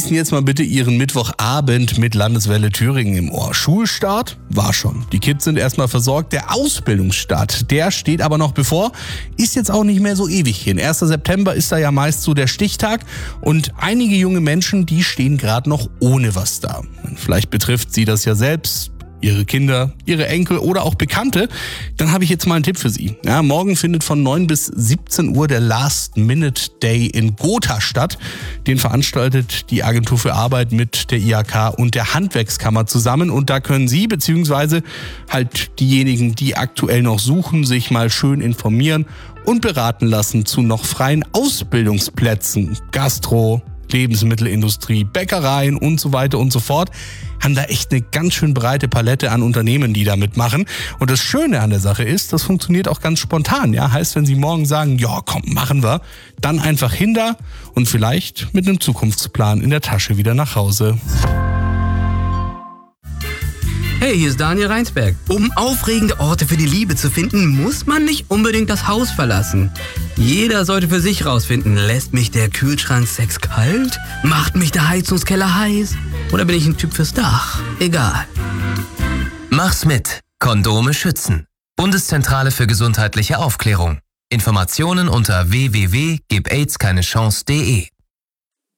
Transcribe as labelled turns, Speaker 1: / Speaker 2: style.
Speaker 1: genießen jetzt mal bitte Ihren Mittwochabend mit Landeswelle Thüringen im Ohr. Schulstart war schon. Die Kids sind erstmal versorgt. Der Ausbildungsstart, der steht aber noch bevor. Ist jetzt auch nicht mehr so ewig hin. 1. September ist da ja meist so der Stichtag. Und einige junge Menschen, die stehen gerade noch ohne was da. Vielleicht betrifft sie das ja selbst, Ihre Kinder, Ihre Enkel oder auch Bekannte, dann habe ich jetzt mal einen Tipp für Sie. Ja, morgen findet von 9 bis 17 Uhr der Last-Minute-Day in Gotha statt. Den veranstaltet die Agentur für Arbeit mit der IHK und der Handwerkskammer zusammen. Und da können Sie bzw. halt diejenigen, die aktuell noch suchen, sich mal schön informieren und beraten lassen zu noch freien Ausbildungsplätzen. Gastro, Lebensmittelindustrie, Bäckereien und so weiter und so fort, haben da echt eine ganz schön breite Palette an Unternehmen, die da mitmachen. Und das Schöne an der Sache ist, das funktioniert auch ganz spontan. Ja, heißt, wenn Sie morgen sagen, ja komm, machen wir, dann einfach hin da und vielleicht mit einem Zukunftsplan in der Tasche wieder nach Hause.
Speaker 2: Hey, hier ist Daniel Reinsberg. Um aufregende Orte für die Liebe zu finden, muss man nicht unbedingt das Haus verlassen. Jeder sollte für sich rausfinden, lässt mich der Kühlschrank Sex kalt? Macht mich der Heizungskeller heiß? Oder bin ich ein Typ fürs Dach? Egal.
Speaker 3: Mach's mit. Kondome schützen. Bundeszentrale für gesundheitliche Aufklärung. Informationen unter www.gibaids-keine-chance.de